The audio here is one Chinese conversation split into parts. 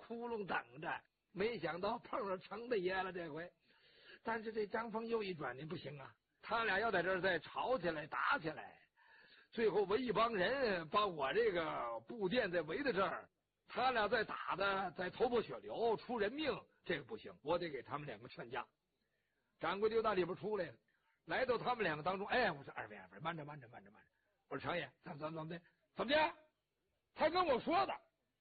窟窿等着，没想到碰上程大爷了这回。但是这张峰又一转，您不行啊，他俩要在这儿再吵起来打起来，最后围一帮人把我这个布店再围在这儿，他俩再打的再头破血流出人命，这个不行，我得给他们两个劝架。掌柜就到里边出来了，来到他们两个当中，哎，我说二位慢着，我说程爷，怎么的？他跟我说的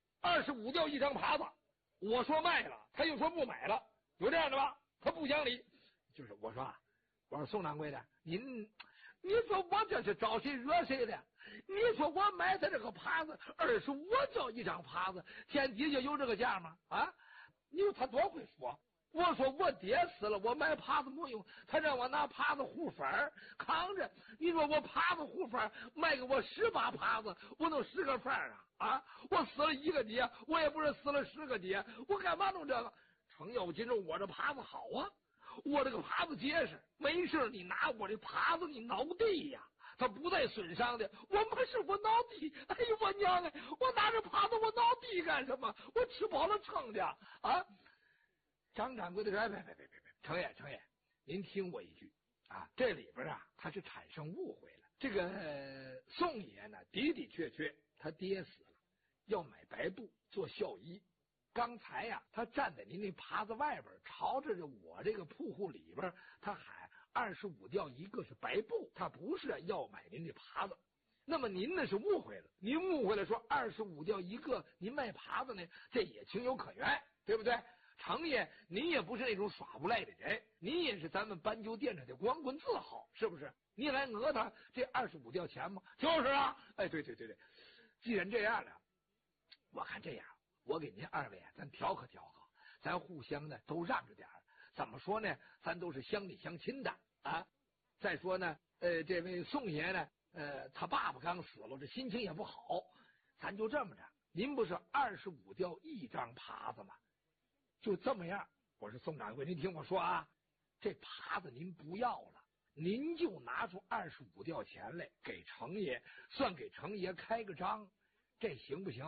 25吊一张耙子，我说卖了，他又说不买了，有这样的吧？他不讲理。就是我说宋掌柜的，你说我这是招谁惹谁的？你说我买的这个耙子25吊一张耙子，天底下有这个价吗？啊，你说他多会说。我说我爹死了，我买耙子没用，他让我拿耙子糊粉扛着。你说我耙子糊粉卖给我10把耙子，我弄10个份啊！我死了1个爹，我也不是死了10个爹，我干嘛弄这个？程咬金说：“我这耙子好啊，我这个耙子结实，没事你拿我这耙子你挠地呀，它不带损伤的。我挠地，哎呦我娘哎，我拿着耙子我挠地干什么？我吃饱了撑的啊！”张掌柜的说：“别，程爷，您听我一句啊，这里边啊他是产生误会了。这个宋爷呢，的确他爹死了，要买白布做孝衣。刚才呀，他站在您那耙子外边，朝着我这个铺户里边，他喊25吊一个是白布，他不是要买您这耙子。那么您那是误会了，您误会了，说25吊一个，您卖耙子呢，这也情有可原，对不对？程爷，您也不是那种耍无赖的人，您也是咱们斑鸠店上的光棍字号，是不是？你来讹他这25吊钱吗？就是啊，哎，对，既然这样了，我看这样，我给您二位啊，咱调和，咱互相呢都让着点儿。怎么说呢？咱都是乡里乡亲的啊。再说呢，这位宋爷呢，他爸爸刚死了，这心情也不好，咱就这么着，您不是25吊一张耙子吗？就这么样，我说宋掌柜，您听我说啊，这耙子您不要了，您就拿出25吊钱来给程爷，算给程爷开个张，这行不行？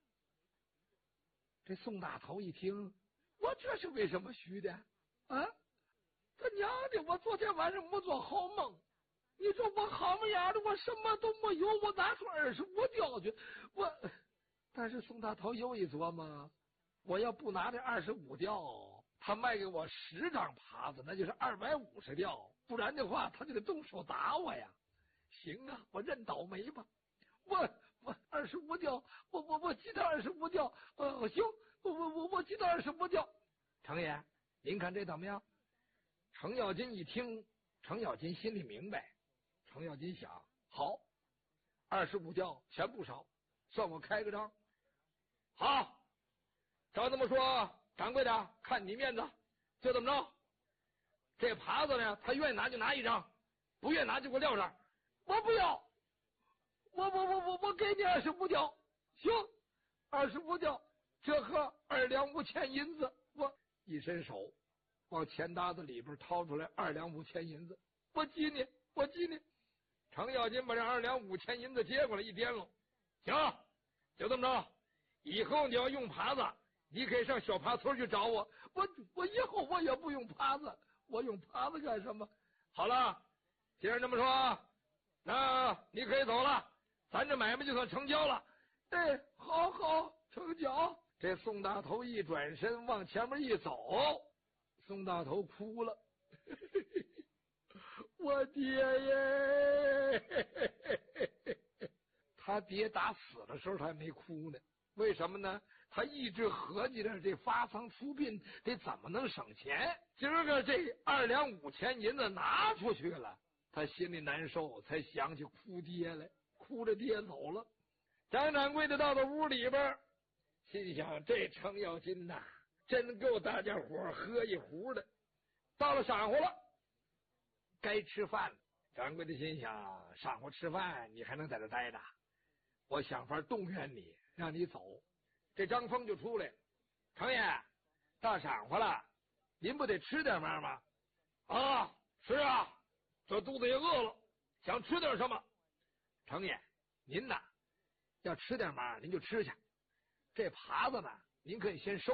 这宋大头一听，我这是为什么虚的啊？他娘的，我昨天晚上没做好梦，你说我好么样的，我什么都没有，我拿出25吊去，但是宋大头又一琢磨，我要不拿这25吊，他卖给我10张耙子，那就是250吊，不然的话他就得动手打我呀。行啊，我认倒霉吧。我25吊，我记得25吊，行，我记得25吊。程爷，您看这怎么样？程咬金一听，程咬金心里明白，程咬金想，好，25吊钱不少，算我开个张。好，照这么说，掌柜的看你面子，就这么着。这耙子呢，他愿意拿就拿1张，不愿意拿就给我撂上。我不要，我给你25吊，行，25吊，这合2两5钱银子。我一伸手，往钱搭子里边掏出来2两5钱银子，我记你。程咬金把这2两5钱银子接过来一掂喽，行，就这么着。以后你要用耙子，你可以上小耙村去找我。我以后我也不用耙子，我用耙子干什么？好了，既然这么说，那你可以走了，咱这买卖就算成交了。哎，好，成交。这宋大头一转身往前面一走，宋大头哭了。我爹耶！他爹打死的时候他还没哭呢，为什么呢？他一直合计着这发丧出殡得怎么能省钱。今儿个这2两5钱银子拿出去了，他心里难受，才想起哭爹来，哭着爹走了。张掌柜的到了屋里边，心想这程咬金呐，真够大家伙喝一壶的。到了晌午了，该吃饭了。掌柜的心想，晌午吃饭你还能在这待着？我想法动员你，让你走。这张峰就出来，程爷，大晌午了，您不得吃点吗？啊，吃啊，这肚子也饿了，想吃点什么？程爷，您呐，要吃点您就吃去。这耙子呢，您可以先收